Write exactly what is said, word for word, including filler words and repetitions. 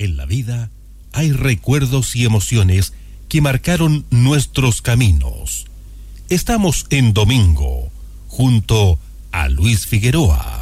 En la vida hay recuerdos y emociones que marcaron nuestros caminos. Estamos en domingo, junto a Luis Figueroa.